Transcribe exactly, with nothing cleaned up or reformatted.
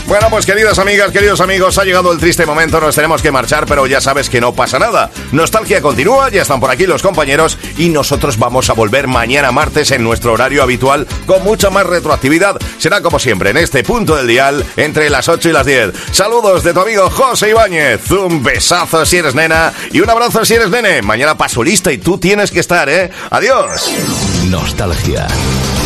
Bueno, pues queridas amigas, queridos amigos, ha llegado el triste momento, nos tenemos que marchar, pero ya sabes que no pasa nada. Nostalgia continúa, ya están por aquí los compañeros y nosotros vamos a volver mañana martes en nuestro horario habitual con mucha más retroactividad. Será como siempre en este punto del dial entre las ocho y las diez. Saludos de tu amigo José Ibáñez, un besazo si eres nena y un abrazo si eres nene. Mañana paso lista y tú tienes que estar, ¿eh? Adiós. Nostalgia.